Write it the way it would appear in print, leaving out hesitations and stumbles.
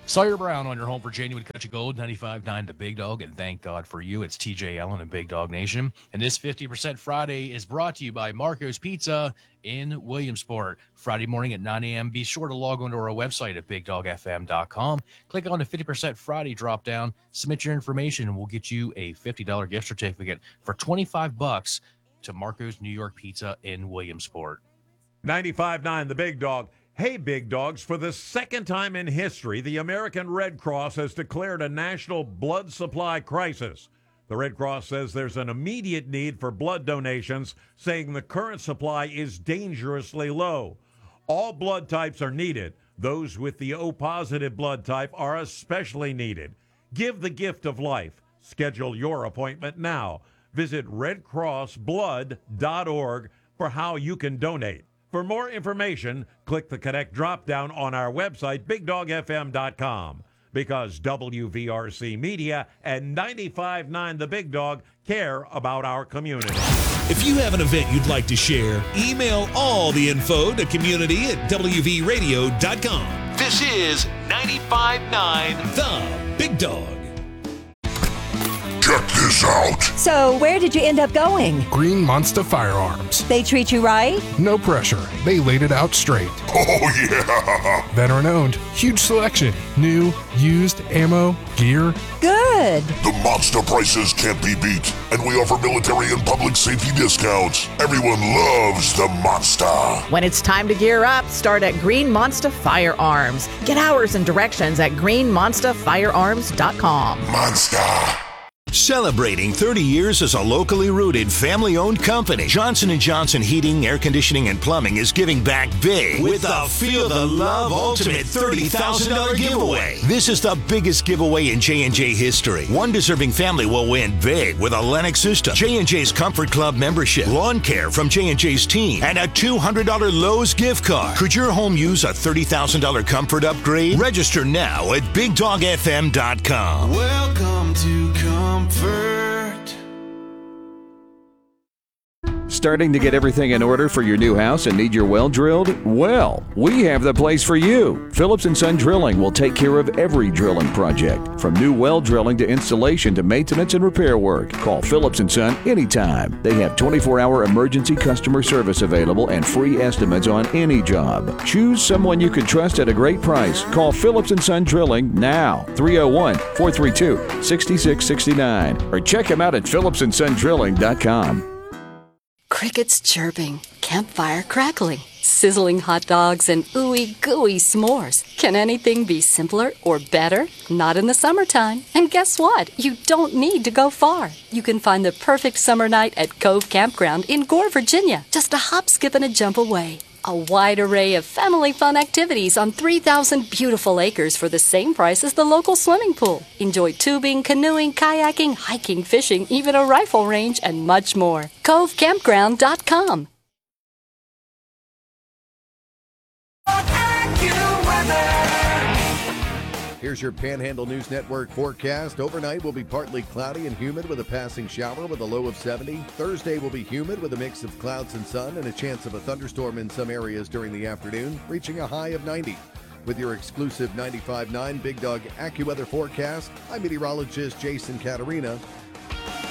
Sawyer Brown on your home for genuine country gold, 95.9 The Big Dog, and thank God for you. It's TJ Allen and Big Dog Nation. And this 50% Friday is brought to you by Marco's Pizza in Williamsport. Friday morning at 9 a.m. Be sure to log on to our website at bigdogfm.com. Click on the 50% Friday drop down, submit your information, and we'll get you a $50 gift certificate for $25 to Marco's New York Pizza in Williamsport. 95.9 The Big Dog. Hey, Big Dogs, for the second time in history, the American Red Cross has declared a national blood supply crisis. The Red Cross says there's an immediate need for blood donations, saying the current supply is dangerously low. All blood types are needed. Those with the O-positive blood type are especially needed. Give the gift of life. Schedule your appointment now. Visit redcrossblood.org for how you can donate. For more information, click the Connect drop-down on our website, BigDogFM.com, because WVRC Media and 95.9 The Big Dog care about our community. If you have an event you'd like to share, email all the info to community@WVRadio.com. This is 95.9 The Big Dog. Check this out. So, where did you end up going? Green Monster Firearms. They treat you right? No pressure. They laid it out straight. Oh, yeah. Veteran owned. Huge selection. New, used, ammo, gear. Good. The monster prices can't be beat, and we offer military and public safety discounts. Everyone loves the monster. When it's time to gear up, start at Green Monster Firearms. Get hours and directions at greenmonsterfirearms.com. Monster. Celebrating 30 years as a locally rooted, family-owned company, Johnson & Johnson Heating, Air Conditioning, and Plumbing is giving back big with the Feel the Love Ultimate $30,000 giveaway. This is the biggest giveaway in J&J history. One deserving family will win big with a Lennox system, J&J's Comfort Club membership, lawn care from J&J's team, and a $200 Lowe's gift card. Could your home use a $30,000 comfort upgrade? Register now at BigDogFM.com. Welcome to Comfort. Starting to get everything in order for your new house and need your well drilled? Well, we have the place for you. Phillips & Son Drilling will take care of every drilling project, from new well drilling to installation to maintenance and repair work. Call Phillips & Son anytime. They have 24-hour emergency customer service available and free estimates on any job. Choose someone you can trust at a great price. Call Phillips & Son Drilling now, 301-432-6669, or check them out at phillipsandsondrilling.com. Crickets chirping, campfire crackling, sizzling hot dogs, and ooey gooey s'mores. Can anything be simpler or better? Not in the summertime. And guess what? You don't need to go far. You can find the perfect summer night at Cove Campground in Gore, Virginia, just a hop, skip, and a jump away. A wide array of family fun activities on 3,000 beautiful acres for the same price as the local swimming pool. Enjoy tubing, canoeing, kayaking, hiking, fishing, even a rifle range, and much more. CoveCampground.com. Here's your Panhandle News Network forecast. Overnight will be partly cloudy and humid with a passing shower with a low of 70. Thursday will be humid with a mix of clouds and sun and a chance of a thunderstorm in some areas during the afternoon, reaching a high of 90. With your exclusive 95.9 Big Dog AccuWeather forecast, I'm meteorologist Jason Caterina.